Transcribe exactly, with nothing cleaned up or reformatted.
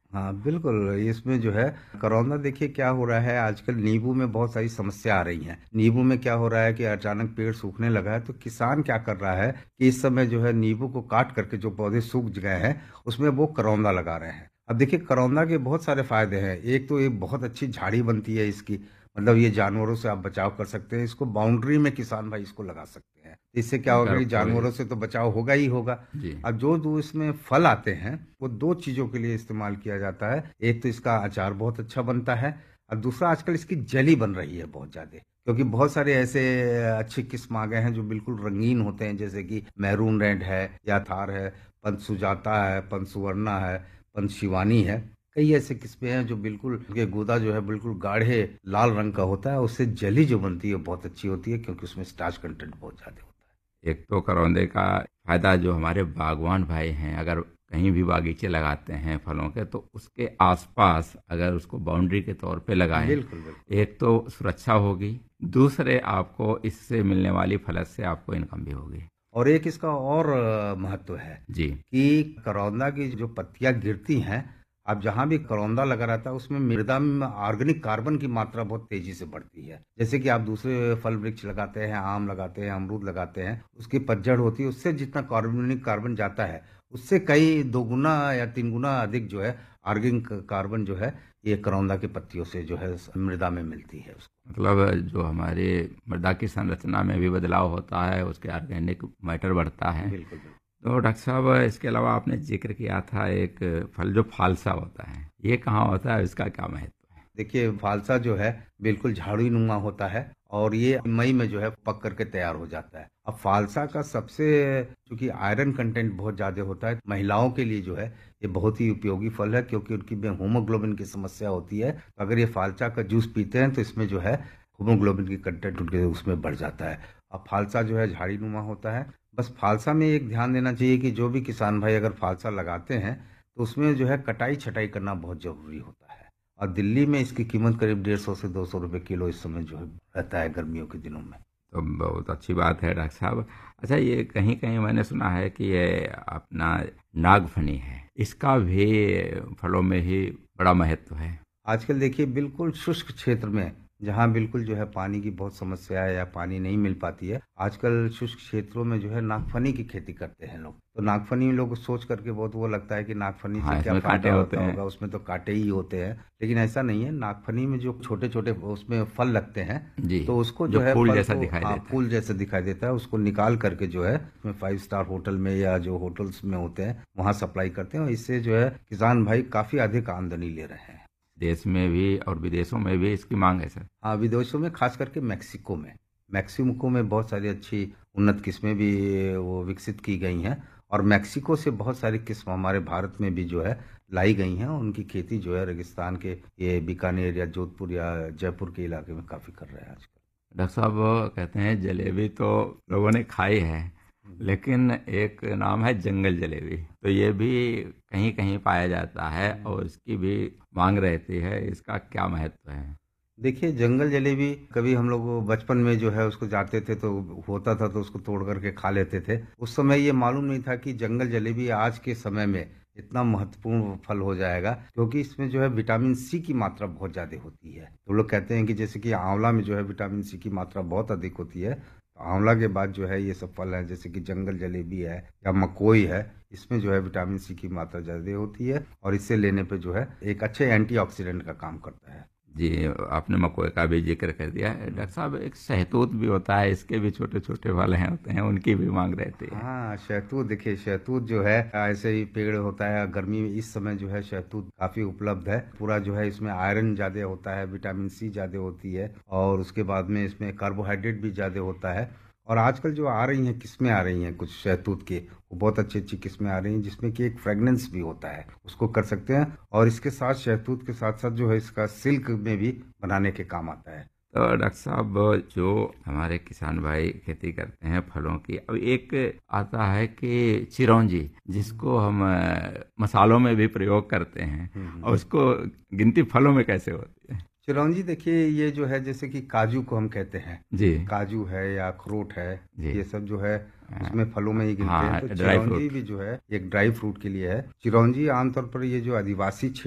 हाँ, बिल्कुल, इसमें जो है करौंदा देखिए क्या हो रहा है आजकल नींबू में बहुत सारी समस्या आ रही हैं। नींबू में क्या हो रहा है कि अचानक पेड़ सूखने लगा है, तो किसान क्या कर रहा है कि इस समय जो है नींबू को काट करके जो पौधे सूख गए हैं, उसमें वो करौंदा लगा रहे हैं। अब देखिए करौंदा के बहुत सारे फायदे हैं। एक तो ये बहुत अच्छी झाड़ी बनती है इसकी, मतलब ये जानवरों से आप बचाव कर सकते हैं। इसको बाउंड्री में किसान भाई इसको लगा सकते हैं। इससे क्या होगा अगर कि कोई जानवरों से तो बचाव होगा ही होगा। जी। अब जो दो इसमें फल आते हैं वो दो चीजों के लिए इस्तेमाल किया जाता है। एक तो इसका अचार बहुत अच्छा बनता है, और दूसरा आजकल इसकी जली बन रही है बहुत ज्यादा, क्योंकि बहुत सारे ऐसे अच्छे किस्म आ गए हैं जो बिल्कुल रंगीन होते हैं, जैसे कि मैरून रेड है या थार है, पंच सुजाता है, पंच सुवर्णा है, पंच शिवानी है। कई ऐसे किस्में हैं जो बिल्कुल उनके गूदा जो है बिल्कुल गाढ़े लाल रंग का होता है। उससे जली जो बनती है बहुत अच्छी होती है, क्योंकि उसमें स्टार्च कंटेंट बहुत ज्यादा होता एक तो करौंदे का फायदा जो हमारे बागवान भाई हैं, अगर कहीं भी बागीचे लगाते हैं फलों के, तो उसके आसपास अगर उसको बाउंड्री के तौर पे है। लगाएं, बिल्कुल बिल्कुल। एक तो सुरक्षा होगी, दूसरे आपको इससे मिलने वाली फलत से आपको इनकम भी होगी। और एक इसका और अ, महत्व है जी। कि करौंदा की जो पत्तियां गिरती हैं, अब जहां भी करौंदा लगा रहता है उसमें मृदा में ऑर्गेनिक कार्बन की मात्रा बहुत तेजी से बढ़ती है। जैसे कि आप दूसरे फल वृक्ष लगाते हैं, आम लगाते हैं, अमरूद लगाते हैं, उसकी पतझड़ होती है, उससे जितना कार्बनिक कार्बन जाता है उससे कई दो गुना या तीन गुना अधिक जो है ऑर्गेनिक कार्बन जो है ये करौंदा की पत्तियों से जो है मृदा में मिलती है उसको। मतलब जो हमारे मृदा की संरचना में भी बदलाव होता है, उसके ऑर्गेनिक मैटर बढ़ता है। बिल्कुल बिल्कुल। तो डॉक्टर साहब, इसके अलावा आपने जिक्र किया था एक फल जो फालसा होता है, ये कहाँ होता है, इसका क्या महत्व है? देखिए फालसा जो है बिल्कुल झाड़ी नुमा होता है, और ये मई में जो है पक करके तैयार हो जाता है। अब फालसा का सबसे, चूंकि आयरन कंटेंट बहुत ज्यादा होता है, महिलाओं के लिए जो है ये बहुत ही उपयोगी फल है, क्योंकि उनकी में हीमोग्लोबिन की समस्या होती है। तो अगर ये फालसा का जूस पीते हैं तो इसमें जो है हीमोग्लोबिन की कंटेंट उनके उसमें बढ़ जाता है। अब फालसा जो है झाड़ी नुमा होता है। बस फालसा में एक ध्यान देना चाहिए कि जो भी किसान भाई अगर फालसा लगाते हैं तो उसमें जो है कटाई छटाई करना बहुत जरूरी होता है। और दिल्ली में इसकी कीमत करीब डेढ़ सौ से दो सौ रुपए किलो इस समय जो है रहता है गर्मियों के दिनों में। तो बहुत अच्छी बात है डॉक्टर साहब। अच्छा, ये कहीं कहीं मैंने सुना है कि ये अपना नागफनी है, इसका भी फलों में ही बड़ा महत्व है। आजकल देखिए बिल्कुल शुष्क क्षेत्र में, जहाँ बिल्कुल जो है पानी की बहुत समस्या है या पानी नहीं मिल पाती है, आजकल शुष्क क्षेत्रों में जो है नागफनी की खेती करते हैं लोग। तो नागफनी लोग सोच करके बहुत वो लगता है कि नागफनी से हाँ, क्या इसमें कांटे फायदा होते होता हैं। होगा, उसमें तो कांटे ही होते हैं। लेकिन ऐसा नहीं है, नागफनी में जो छोटे छोटे उसमें फल लगते हैं, जी। तो उसको जो जो है फूल फल जैसा को, दिखाई हाँ देता है। फूल जैसे दिखाई देता है, उसको निकाल करके जो है उसमें फाइव स्टार होटल में या जो होटल्स में होते हैं वहां सप्लाई करते हैं, और इससे जो है किसान भाई काफी अधिक आमदनी ले रहे हैं। देश में भी और विदेशों में भी इसकी मांग है सर। हाँ, विदेशों में खास करके मैक्सिको में, मैक्सिको में बहुत सारी अच्छी उन्नत किस्में भी वो विकसित की गई हैं। और मैक्सिको से बहुत सारी किस्म हमारे भारत में भी जो है लाई गई हैं। उनकी खेती जो है रेगिस्तान के ये बीकानेर या जोधपुर या जयपुर के इलाके में काफी कर रहे हैं आजकल। डॉक्टर साहब, कहते हैं जलेबी तो लोगों ने खाई है, हम्म। लेकिन एक नाम है जंगल जलेबी, तो ये भी कहीं कहीं पाया जाता है और इसकी भी मांग रहती है, इसका क्या महत्व है? देखिए जंगल जलेबी कभी हम लोग वो बचपन में जो है उसको जाते थे तो होता था तो उसको तोड़ करके खा लेते थे। उस समय ये मालूम नहीं था कि जंगल जलेबी आज के समय में इतना महत्वपूर्ण फल हो जाएगा, क्योंकि इसमें जो है विटामिन सी की मात्रा बहुत ज्यादा होती है। तो लोग कहते हैं कि जैसे कि आंवला में जो है विटामिन सी की मात्रा बहुत अधिक होती है, तो आंवला के बाद जो है ये सब फल है जैसे कि जंगल जलेबी है या मकोई है, इसमें जो है विटामिन सी की मात्रा ज्यादा होती है, और इससे लेने पे जो है एक अच्छे एंटीऑक्सीडेंट का काम करता है। जी, आपने मकोई का भी जिक्र कर दिया है डॉक्टर साहब। एक शहतूत भी होता है, इसके भी छोटे छोटे फल हैं होते हैं, उनकी भी मांग रहती है। हाँ, शहतूत देखिए, शहतूत जो है ऐसे ही पेड़ होता है। गर्मी में इस समय जो है शहतूत काफी उपलब्ध है। पूरा जो है इसमें आयरन ज्यादा होता है, विटामिन सी ज्यादा होती है, और उसके बाद में इसमें कार्बोहाइड्रेट भी ज्यादा होता है। और आजकल जो आ रही हैं किस्में आ रही हैं कुछ शहतूत की, वो बहुत अच्छी अच्छी किस्में आ रही हैं जिसमें कि एक फ्रेगनेंस भी होता है, उसको कर सकते हैं। और इसके साथ शहतूत के साथ साथ जो है इसका सिल्क में भी बनाने के काम आता है। तो डॉक्टर साहब, जो हमारे किसान भाई खेती करते हैं फलों की, अब एक आता है कि चिरौंजी, जिसको हम अ, मसालों में भी प्रयोग करते हैं, हम्म हम्म। और उसको गिनती फलों में कैसे होती है? चिरौंजी देखिए ये जो है जैसे कि काजू को हम कहते हैं, जी। काजू है या अखरोट है, जी। ये सब जो है अ, उसमें फलों में ही गिनते हैं। हाँ, तो ड्राई चिरौंजी फ्रूट। भी जो है एक ड्राई फ्रूट के लिए है। चिरौंजी आमतौर पर ये जो आदिवासी